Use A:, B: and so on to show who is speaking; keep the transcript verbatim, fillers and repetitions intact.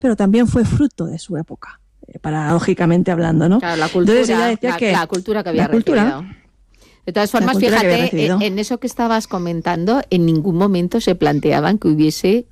A: pero también fue fruto de su época, eh, paradójicamente hablando, ¿no?
B: Claro, la cultura,
A: Entonces ella decía
B: la,
A: que
B: la cultura que había
A: la cultura,
B: recibido. De todas formas,
A: cultura que había
B: fíjate,
A: recibido.
B: en eso que estabas comentando, en ningún momento se planteaban que hubiese